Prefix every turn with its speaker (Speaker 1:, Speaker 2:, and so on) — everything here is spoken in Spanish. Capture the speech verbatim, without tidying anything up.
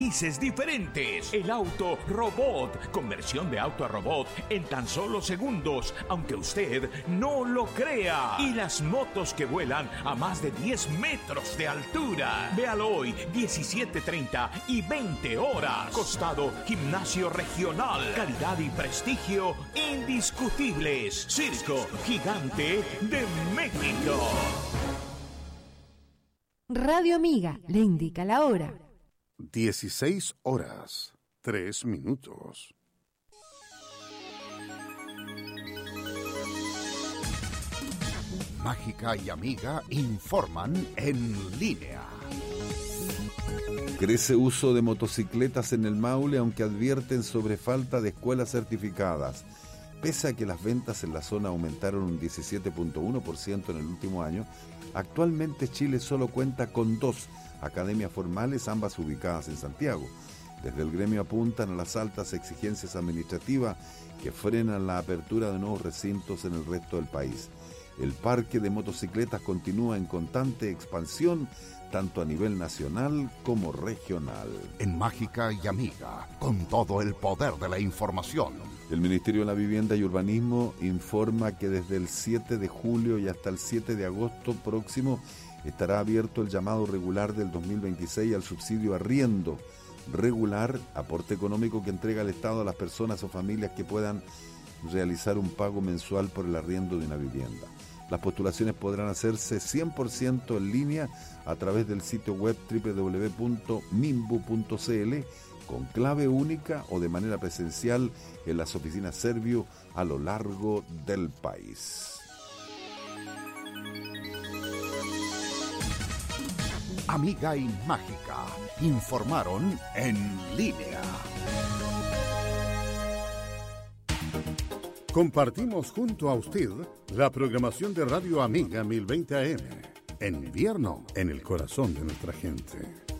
Speaker 1: diferentes. El auto robot, conversión de auto a robot en tan solo segundos, aunque usted no lo crea. Y las motos que vuelan a más de diez metros de altura. Véalo hoy, diecisiete treinta y veinte horas. Costado Gimnasio Regional. Calidad y prestigio indiscutibles. Circo Gigante de México.
Speaker 2: Radio Amiga le indica la hora.
Speaker 3: dieciséis horas, tres minutos. Mágica y Amiga informan en línea.
Speaker 4: Crece uso de motocicletas en el Maule, aunque advierten sobre falta de escuelas certificadas. Pese a que las ventas en la zona aumentaron un diecisiete punto uno por ciento en el último año, actualmente Chile solo cuenta con dos academias formales, ambas ubicadas en Santiago. Desde el gremio apuntan a las altas exigencias administrativas que frenan la apertura de nuevos recintos en el resto del país. El parque de motocicletas continúa en constante expansión, tanto a nivel nacional como regional.
Speaker 3: En Mágica y Amiga, con todo el poder de la información.
Speaker 4: El Ministerio de la Vivienda y Urbanismo informa que desde el siete de julio y hasta el siete de agosto próximo estará abierto el llamado regular del dos mil veintiséis al subsidio arriendo regular, aporte económico que entrega el Estado a las personas o familias que puedan realizar un pago mensual por el arriendo de una vivienda. Las postulaciones podrán hacerse cien por ciento en línea a través del sitio web doble u doble u doble u punto minbu punto c l, con clave única o de manera presencial en las oficinas Servio a lo largo del país.
Speaker 3: Amiga y Mágica informaron en línea. Compartimos junto a usted la programación de Radio Amiga mil veinte A M. En invierno, en el corazón de nuestra gente.